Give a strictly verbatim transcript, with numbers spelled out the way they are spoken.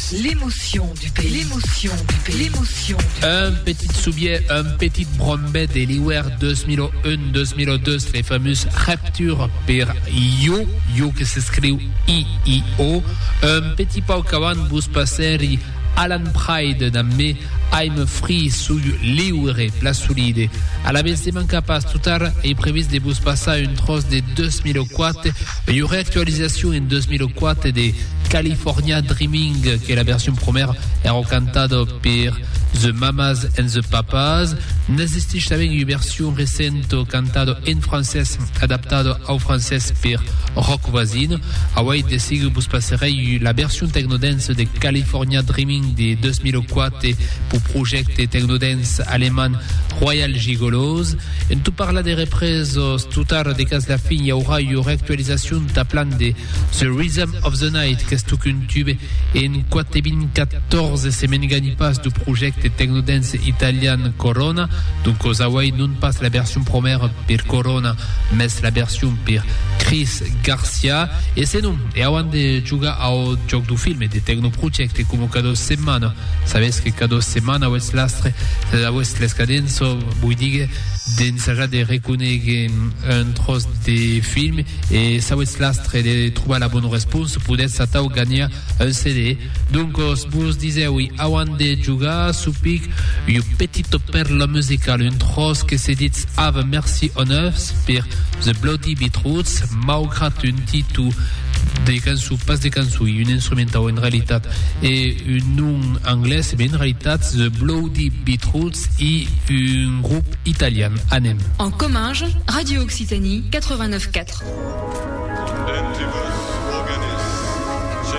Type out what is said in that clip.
L'émotion du pays. L'émotion du pays. L'émotion du pays. Un petit soubier, un petit brombet de l'hiver deux mille un deux mille deux, les fameuses raptures per Io, Io che si scrive I I O, un petit pau cavan bus passeri Alan Pride da me I'm free su l'Eure plasulide. À la vez de mancapas tout tard est prévu de bus passer une trosse de deux mille quatre. Il y aurait actualisation en deux mille quatre de California Dreaming, qui est la version première, est cantada per The Mamas and the Papas. N'existe também une version récente cantada en français, adaptada au français per Rock Voisine. Hawaii décide bus passerai la version technodance de California Dreaming de deux mille quatre pour projet technodance allemand Royal Gigolos. Et tout parla des reprises tout tard des cas de la fin, il y aura une actualisation de plan de The Rhythm of the Night, qui est tout qu'un tube, et en quatre mille quatorze semaines gagné passe du projet technodance italien Corona. Donc aux Hawaii non passe la version première per Corona, mais la version per Chris Garcia. Et c'est nous. Et avant de jouer au jeu du film et de techno project comme cadeau semana, savez que cadeau semana ou est l'astre, c'est la scadenza, vous dites d'ensager de reconnaître un trosse de film et ça va être l'astre de trouver la bonne réponse pour être ça ou gagner un C D. Donc vous disiez oui, avant de jouer soupic une petite perle musicale, une trosse qui se dit Have Mercy on Us per The Bloody Beetroots, malgré un titre des cançons, pas des cançons, une instrumental en réalité et une nom anglais, mais en réalité The Bloody Beetroots et un groupe italien, Anem. En Comminges, Radio Occitanie quatre-vingt-neuf quatre. Condemned